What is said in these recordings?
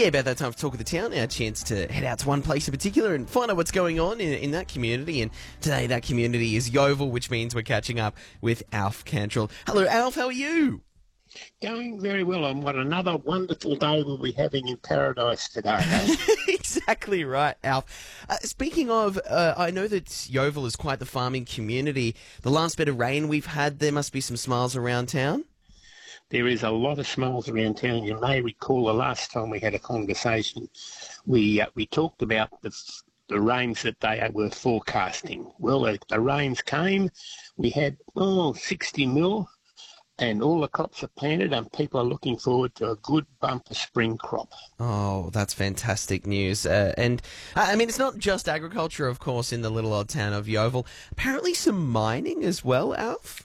Yeah, about that time for Talk of the Town, our chance to head out to one place in particular and find out what's going on in that community. And today that community is Yeovil, which means we're catching up with Alf Cantrell. Hello, Alf, how are you? Going very well on what another wonderful day we'll be having in paradise today. Eh? Exactly right, Alf. Speaking of, I know that Yeovil is quite the farming community. The last bit of rain we've had, there must be some smiles around town. There is a lot of smiles around town. You may recall the last time we had a conversation, we talked about the rains that they were forecasting. Well, the rains came. We had 60 mil. And all the crops are planted and people are looking forward to a good bumper spring crop. Oh, that's fantastic news. And I mean, it's not just agriculture, of course, in the little old town of Yeovil. Apparently some mining as well, Alf?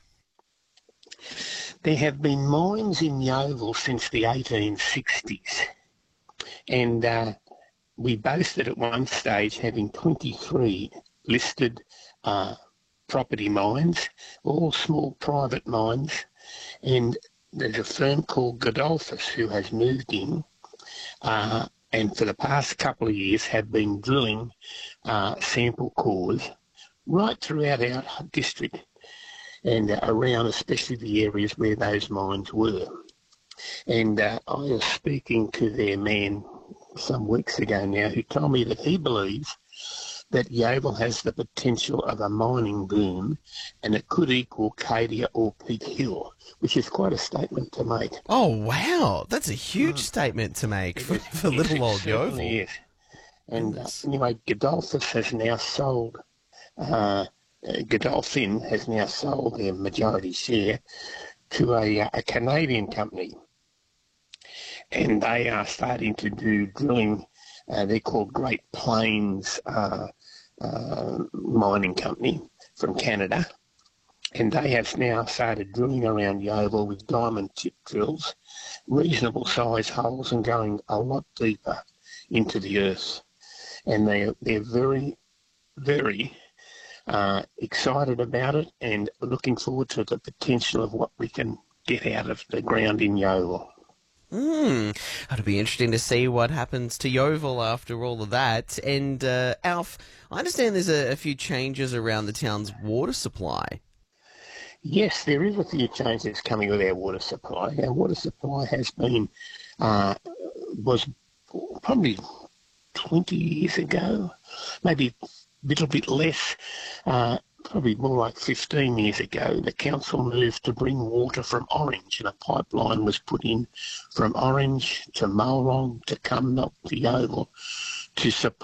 There have been mines in Yeovil since the 1860s. And we boasted at one stage having 23 listed property mines, all small private mines. And there's a firm called Godolphus who has moved in and for the past couple of years have been drilling sample cores right throughout our district and around especially the areas where those mines were. And I was speaking to their man some weeks ago now who told me that he believes that Yeovil has the potential of a mining boom and it could equal Cadia or Peak Hill, which is quite a statement to make. Oh, wow. That's a huge statement to make for little old Yeovil. Yes. And anyway, Godolphus has now sold, Godolphin has now sold their majority share to a Canadian company. And they are starting to do drilling. They're called Great Plains Mining Company from Canada, and they have now started drilling around Yeovil with diamond tip drills, reasonable size holes, and going a lot deeper into the earth. And they're very, very excited about it and looking forward to the potential of what we can get out of the ground in Yeovil. It'll be interesting to see what happens to Yeovil after all of that. And, Alf, I understand there's a few changes around the town's water supply. Yes, there is a few changes coming with our water supply. Our water supply has been, was probably 20 years ago, maybe a little bit less, probably more like 15 years ago, the council moved to bring water from Orange, and a pipeline was put in from Orange to Mulrong to Cumnock to Yeovil to supply